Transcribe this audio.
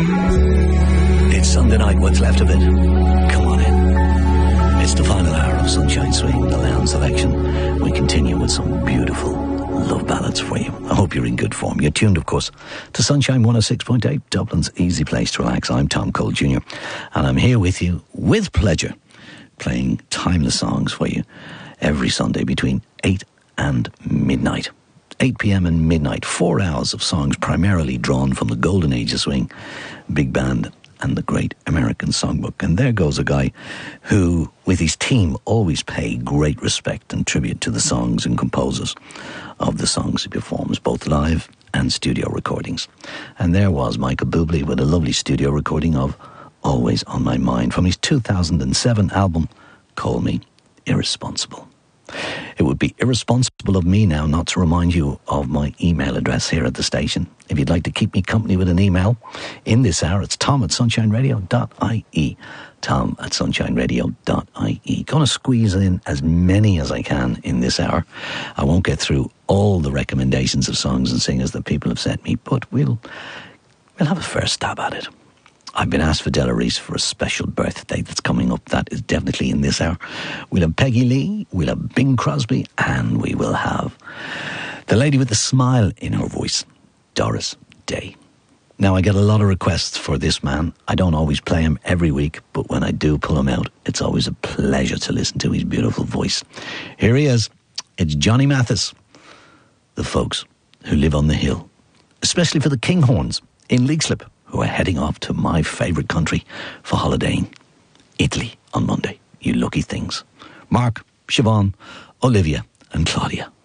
It's Sunday night, what's left of it. Come on in. It's the final hour of Sunshine Swing, the Lounge Selection. We continue with some beautiful love ballads for you. I hope you're in good form. You're tuned, of course, to Sunshine 106.8, Dublin's easy place to relax. I'm Tom Cole Jr. and I'm here with you with pleasure, playing timeless songs for you every Sunday between 8 and midnight. 8 p.m. and midnight, 4 hours of songs primarily drawn from the golden age of swing, big band, and the great American songbook. And there goes a guy who, with his team, always pay great respect and tribute to the songs and composers of the songs he performs, both live and studio recordings. And there was Michael Bublé with a lovely studio recording of Always on My Mind from his 2007 album, Call Me Irresponsible. It would be irresponsible of me now not to remind you of my email address here at the station. If you'd like to keep me company with an email in this hour, it's tom@sunshineradio.ie. tom@sunshineradio.ie. Going to squeeze in as many as I can in this hour. I won't get through all the recommendations of songs and singers that people have sent me, but we'll have a first stab at it. I've been asked for Della Reese for a special birthday that's coming up. That is definitely in this hour. We'll have Peggy Lee, we'll have Bing Crosby, and we will have the lady with the smile in her voice, Doris Day. Now, I get a lot of requests for this man. I don't always play him every week, but when I do pull him out, it's always a pleasure to listen to his beautiful voice. Here he is. It's Johnny Mathis. The folks who live on the hill, especially for the Kinghorns in Leixlip, who are heading off to my favourite country for holidaying, Italy, on Monday. You lucky things. Mark, Siobhan, Olivia and Claudia.